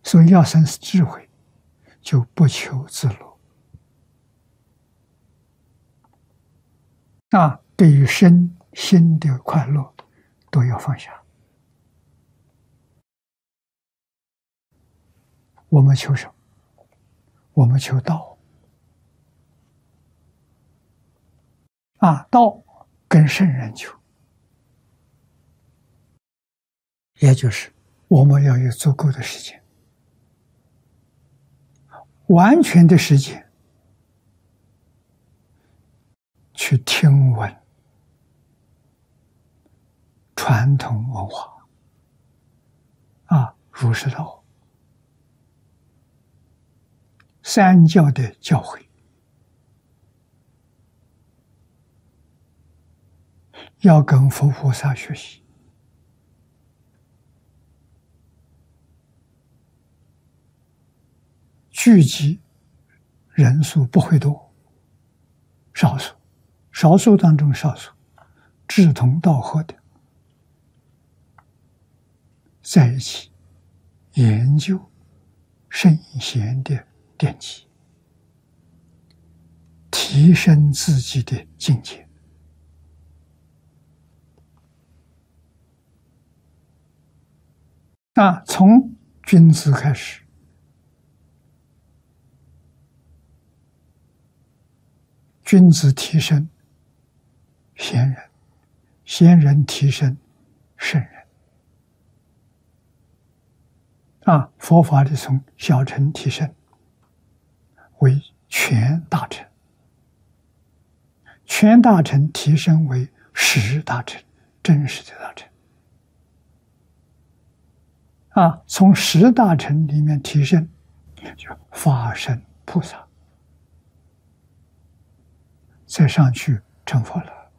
所以要生智慧，就不求自乐。对于身心的快乐，都要放下。我们求什么？我们求道。道跟圣人求，也就是我们要有足够的时间，完全的时间去听闻传统文化，儒释道三教的教诲，要跟佛菩萨学习。聚集人数不会多，少数当中少数志同道合的在一起研究圣贤的典籍，提升自己的境界。从君子开始，君子提升贤人，贤人提升圣人。佛法里从小乘提升为全大乘，全大乘提升为实大乘，真实的大乘。从十大乘里面提升，就法身菩萨，再上去成佛了。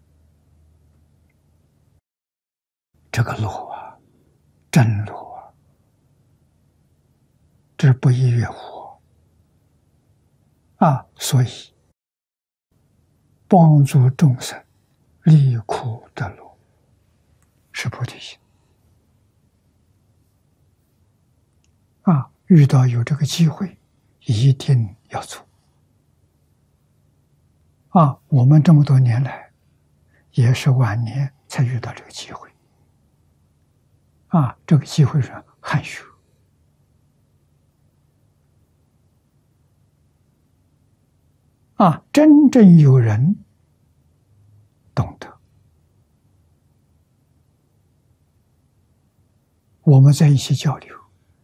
这个路真路这不亦乐乎所以帮助众生离苦得乐是菩提心。遇到有这个机会，一定要做。我们这么多年来，也是晚年才遇到这个机会。这个机会是汉学。真正有人懂得，我们在一起交流，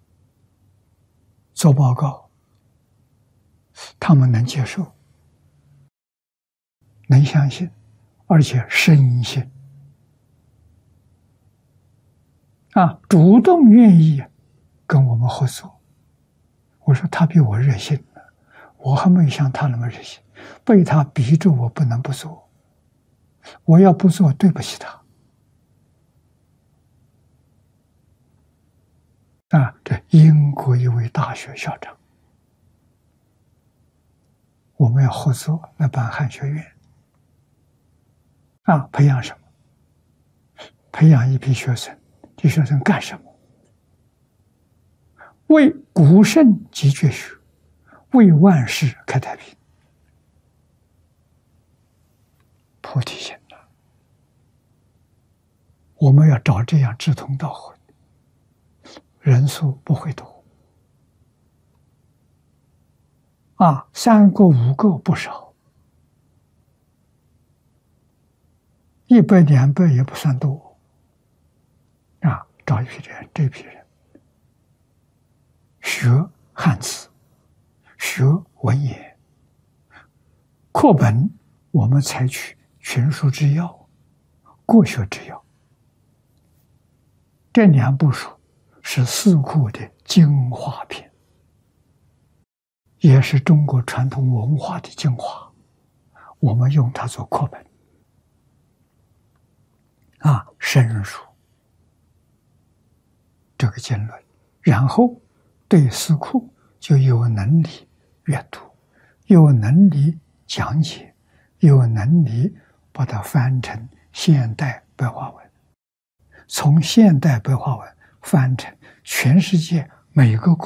做报告，他们能接受，能相信，而且深信，主动愿意跟我们合作。我说他比我热心，我还没有像他那么热心，被他逼着我不能不做，我要不做对不起他。这英国一位大学校长，我们要合作来办汉学院。培养什么？培养一批学生，这学生干什么？为古圣继绝学，为万世开太平。菩提心我们要找这样志同道合，人数不会多。3个5个不少，100、200也不算多。找一批人，这批人学汉字，学文言，课本我们采取群书之要、国学之要，这2部书是四库的精华篇，也是中国传统文化的精华，我们用它做课本。深入这个经论，然后对四库就有能力阅读，有能力讲解，有能力把它翻成现代白话文，从现代白话文翻成全世界每个